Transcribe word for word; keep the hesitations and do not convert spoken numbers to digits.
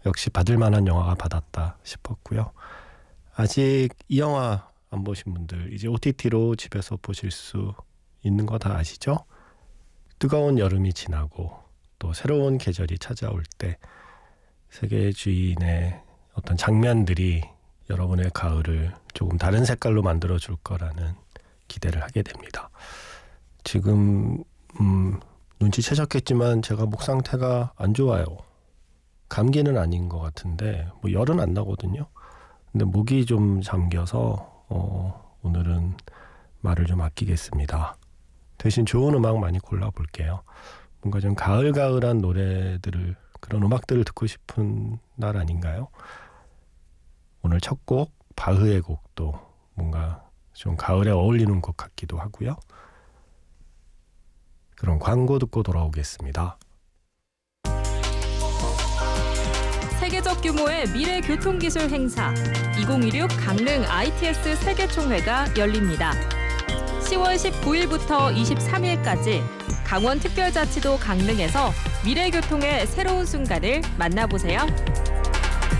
역시 받을 만한 영화가 받았다 싶었고요. 아직 이 영화 안 보신 분들 이제 오티티로 집에서 보실 수 있는 거 다 아시죠? 뜨거운 여름이 지나고 또 새로운 계절이 찾아올 때 세계 주인의 어떤 장면들이 여러분의 가을을 조금 다른 색깔로 만들어줄 거라는 기대를 하게 됩니다. 지금 음, 눈치채셨겠지만 제가 목 상태가 안 좋아요. 감기는 아닌 것 같은데 뭐 열은 안 나거든요. 근데 목이 좀 잠겨서 어, 오늘은 말을 좀 아끼겠습니다. 대신 좋은 음악 많이 골라볼게요. 뭔가 좀 가을가을한 노래들을 그런 음악들을 듣고 싶은 날 아닌가요? 오늘 첫 곡 바흐의 곡도 뭔가 좀 가을에 어울리는 곡 같기도 하고요. 그럼 광고 듣고 돌아오겠습니다. 세계적 규모의 미래 교통기술 행사 이천이십육 강릉 아이티에스 세계총회가 열립니다. 시월 십구일부터 이십삼일까지 강원특별자치도 강릉에서 미래교통의 새로운 순간을 만나보세요.